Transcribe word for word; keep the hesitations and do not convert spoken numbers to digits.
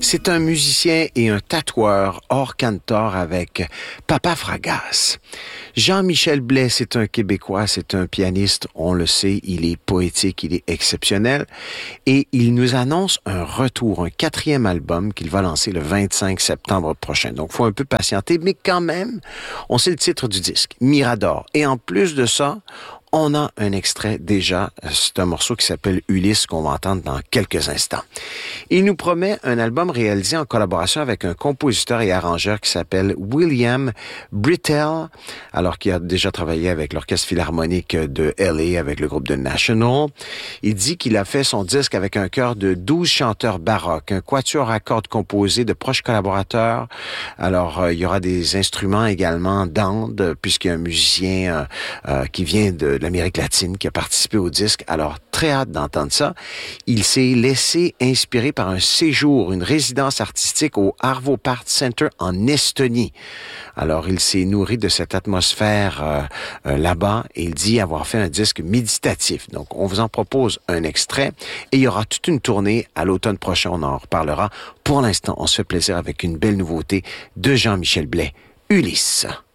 C'est un musicien et un tatoueur hors cantor avec Papa Fragas. Jean-Michel Blais, c'est un Québécois, c'est un pianiste, on le sait, il est poétique, il est exceptionnel et il nous annonce un retour, un quatrième album qu'il va lancer le vingt-cinq septembre prochain. Donc, il faut un peu patienter, mais quand même, on sait le titre du disque, Mirador. Et en plus de ça, on a un extrait déjà, c'est un morceau qui s'appelle Ulysse qu'on va entendre dans quelques instants. Il nous promet un album réalisé en collaboration avec un compositeur et arrangeur qui s'appelle William Britell, alors qu'il a déjà travaillé avec l'Orchestre Philharmonique de L A, avec le groupe de National. Il dit qu'il a fait son disque avec un chœur de douze chanteurs baroques, un quatuor à cordes composé de proches collaborateurs. Alors, euh, il y aura des instruments également d'Inde, puisqu'il y a un musicien euh, euh, qui vient de de l'Amérique latine qui a participé au disque. Alors, très hâte d'entendre ça. Il s'est laissé inspirer par un séjour, une résidence artistique au Arvo Part Center en Estonie. Alors, il s'est nourri de cette atmosphère euh, euh, là-bas et il dit avoir fait un disque méditatif. Donc, on vous en propose un extrait et il y aura toute une tournée à l'automne prochain. On en reparlera. Pour l'instant, on se fait plaisir avec une belle nouveauté de Jean-Michel Blais, Ulysse.